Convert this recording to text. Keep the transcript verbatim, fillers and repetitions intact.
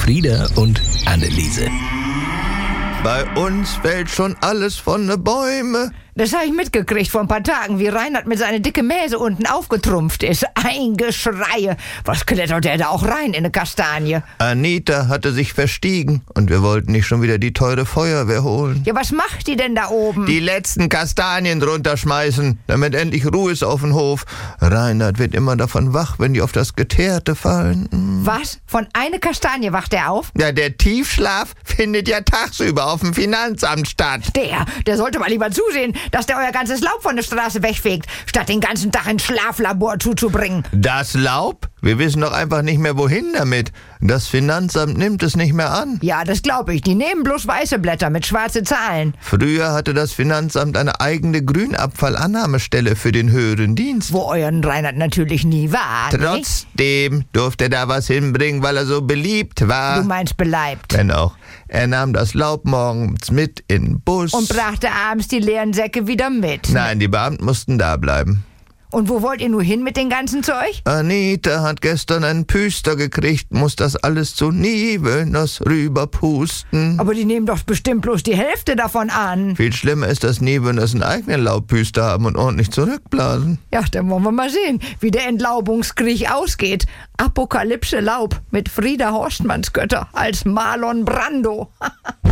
Frieda und Anneliese. Bei uns fällt schon alles von den Bäumen. Das habe ich mitgekriegt vor ein paar Tagen, wie Reinhard mit seiner dicke Mäse unten aufgetrumpft ist. Ein Geschreie. Was klettert der da auch rein in eine Kastanie? Anita hatte sich verstiegen und wir wollten nicht schon wieder die teure Feuerwehr holen. Ja, was macht die denn da oben? Die letzten Kastanien drunter schmeißen, damit endlich Ruhe ist auf dem Hof. Reinhard wird immer davon wach, wenn die auf das Geteerte fallen. Was? Von einer Kastanie wacht er auf? Ja, der Tiefschlaf findet ja tagsüber auf dem Finanzamt statt. Der, der sollte mal lieber zusehen, dass der euer ganzes Laub von der Straße wegfegt, statt den ganzen Tag ins Schlaflabor zuzubringen. Das Laub? Wir wissen doch einfach nicht mehr, wohin damit. Das Finanzamt nimmt es nicht mehr an. Ja, das glaube ich. Die nehmen bloß weiße Blätter mit schwarzen Zahlen. Früher hatte das Finanzamt eine eigene Grünabfallannahmestelle für den höheren Dienst. Wo euren Reinhard natürlich nie war. Trotzdem nicht? Durfte er da was hinbringen, weil er so beliebt war. Du meinst beleibt. Wenn auch. Er nahm das Laub morgens mit in den Bus. Und brachte abends die leeren Säcke wieder mit. Nein, die Beamten mussten da bleiben. Und wo wollt ihr nur hin mit dem ganzen Zeug? Anita hat gestern einen Püster gekriegt, muss das alles zu Nivenos rüberpusten. Aber die nehmen doch bestimmt bloß die Hälfte davon an. Viel schlimmer ist, dass Nivenos einen eigenen Laubpüster haben und ordentlich zurückblasen. Ja, dann wollen wir mal sehen, wie der Entlaubungskrieg ausgeht. Apokalypse Laub mit Frieda Horstmannsgötter als Marlon Brando.